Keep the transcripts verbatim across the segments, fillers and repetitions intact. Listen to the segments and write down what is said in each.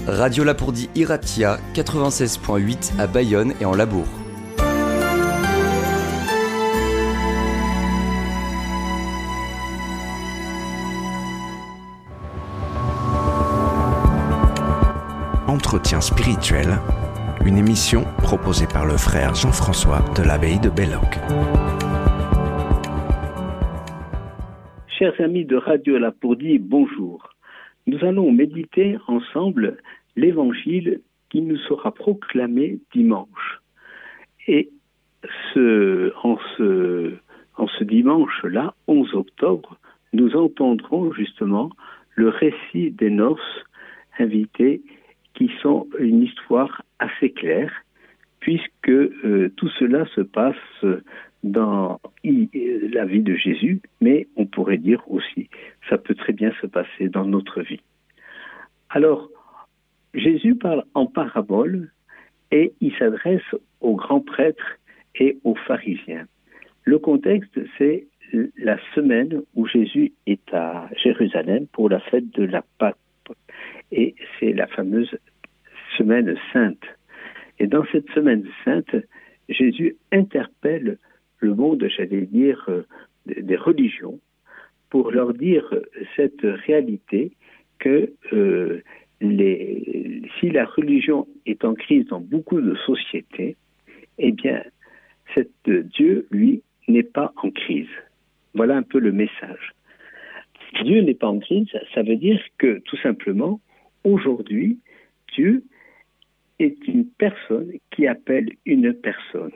Radio Lapourdie Iratia, quatre-vingt-seize virgule huit à Bayonne et en Labour. Entretien spirituel, une émission proposée par le frère Jean-François de l'abbaye de Belloc. Chers amis de Radio Lapourdie, bonjour. Nous allons méditer ensemble l'évangile qui nous sera proclamé dimanche. Et ce, en, ce, en ce dimanche-là, onze octobre, nous entendrons justement le récit des noces invitées qui sont une histoire assez claire, puisque euh, tout cela se passe dans la vie de Jésus, mais on pourrait dire aussi, ça peut très bien se passer dans notre vie. Alors, Jésus parle en parabole et il s'adresse aux grands prêtres et aux pharisiens. Le contexte, c'est la semaine où Jésus est à Jérusalem pour la fête de la Pâque. Et c'est la fameuse semaine sainte. Et dans cette semaine sainte, Jésus interpelle le monde, j'allais dire, des religions, pour leur dire cette réalité que euh, les, si la religion est en crise dans beaucoup de sociétés, eh bien, cette, Dieu, lui, n'est pas en crise. Voilà un peu le message. Dieu n'est pas en crise, ça veut dire que, tout simplement, aujourd'hui, Dieu est une personne qui appelle une personne.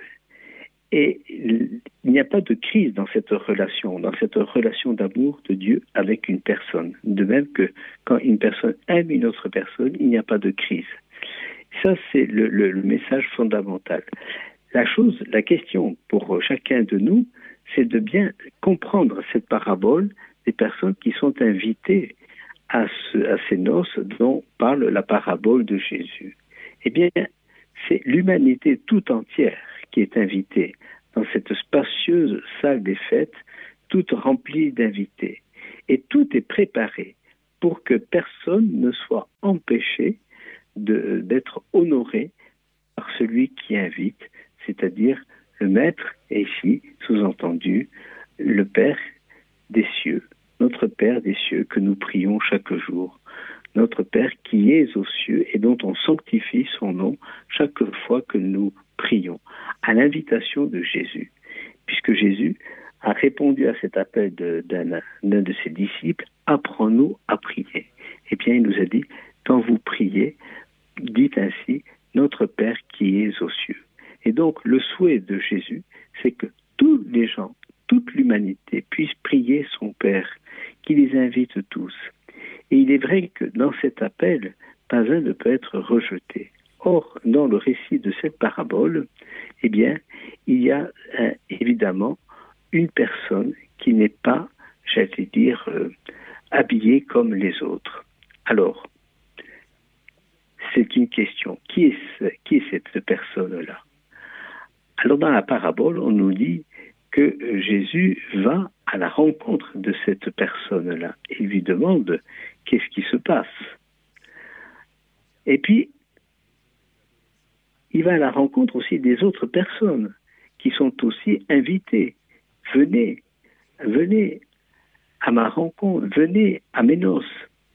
Et il n'y a pas de crise dans cette relation, dans cette relation d'amour de Dieu avec une personne. De même que quand une personne aime une autre personne, il n'y a pas de crise. Ça, c'est le, le, le message fondamental. La chose, la question pour chacun de nous, c'est de bien comprendre cette parabole des personnes qui sont invitées à, ce, à ces noces dont parle la parabole de Jésus. Eh bien, c'est l'humanité tout entière qui est invitée dans cette spacieuse salle des fêtes, toute remplie d'invités. Et tout est préparé pour que personne ne soit empêché de, d'être honoré par celui qui invite, c'est-à-dire le Maître, et ici, sous-entendu, le Père des cieux, notre Père des cieux que nous prions chaque jour. Notre Père qui est aux cieux et dont on sanctifie son nom chaque fois que nous prions, à l'invitation de Jésus. Puisque Jésus a répondu à cet appel de, d'un, d'un de ses disciples, « Apprends-nous à prier ». Eh bien, il nous a dit, quand vous priez, dites ainsi, « Notre Père qui est aux cieux ». Et donc, le souhait de Jésus, c'est que tous les gens, toute l'humanité puisse prier son Père, qui les invite tous. Et il est vrai que dans cet appel, pas un ne peut être rejeté. Or, dans le récit de cette parabole, eh bien, il y a euh, évidemment une personne qui n'est pas, j'allais dire, euh, habillée comme les autres. Alors, c'est une question. Qui est, ce, qui est cette personne-là? Alors, dans la parabole, on nous dit que Jésus va à la rencontre de cette personne-là et lui demande qu'est-ce qui se passe. Et puis, il va à la rencontre aussi des autres personnes qui sont aussi invitées. Venez, venez à ma rencontre, venez à mes noces.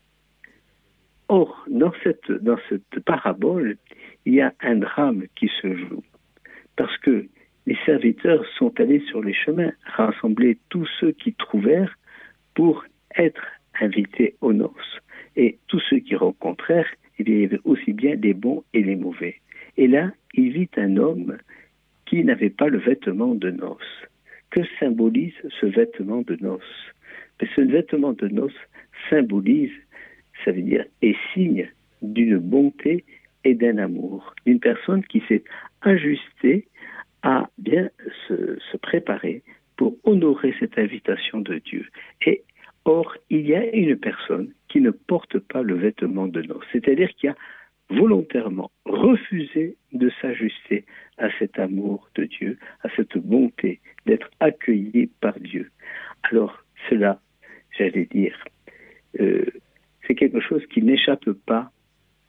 Or, dans cette, dans cette parabole, il y a un drame qui se joue. Parce que les serviteurs sont allés sur les chemins, rassembler tous ceux qui trouvèrent pour être invités aux noces. Et tous ceux qui rencontrèrent, il y avait aussi bien les bons et les mauvais. Et là, il vit un homme qui n'avait pas le vêtement de noces. Que symbolise ce vêtement de noces? Mais ce vêtement de noces symbolise, ça veut dire, est signe d'une bonté et d'un amour, d'une personne qui s'est ajustée à bien se, se préparer pour honorer cette invitation de Dieu. Et or, il y a une personne qui ne porte pas le vêtement de noces, c'est-à-dire qui a volontairement refusé de s'ajuster à cet amour de Dieu, à cette bonté d'être accueilli par Dieu. Alors, cela, j'allais dire, euh, c'est quelque chose qui n'échappe pas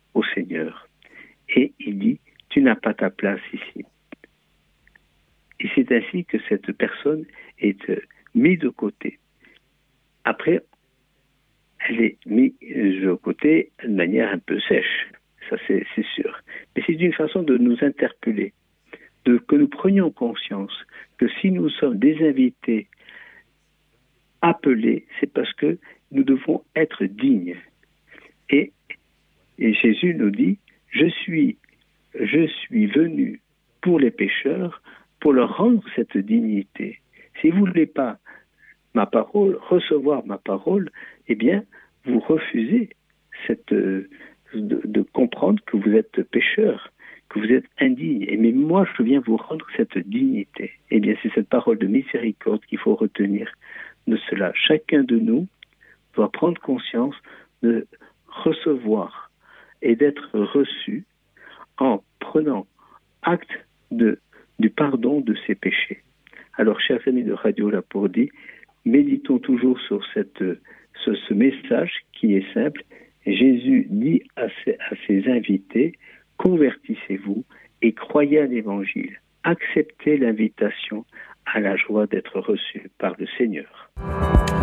au Seigneur. Et il dit, tu n'as pas ta place ici. Et c'est ainsi que cette personne est mise de côté. Après, elle est mise de côté de manière un peu sèche, ça c'est, c'est sûr. Mais c'est une façon de nous interpeller, de, que nous prenions conscience que si nous sommes des invités appelés, c'est parce que nous devons être dignes. Et, et Jésus nous dit, je suis, je suis venu pour les pécheurs, pour leur rendre cette dignité. Si vous ne voulez pas ma parole, recevoir ma parole, eh bien, vous refusez cette, de, de comprendre que vous êtes pécheur, que vous êtes indigne. Et mais moi, je viens vous rendre cette dignité. Eh bien, c'est cette parole de miséricorde qu'il faut retenir de cela. Chacun de nous doit prendre conscience de recevoir et d'être reçu en prenant acte de, du pardon de ses péchés. Alors, chers amis de Radio Lapourdie, méditons toujours sur cette, ce, ce message qui est simple. Jésus dit à ses, à ses invités, convertissez-vous et croyez à l'Évangile. Acceptez l'invitation à la joie d'être reçu par le Seigneur.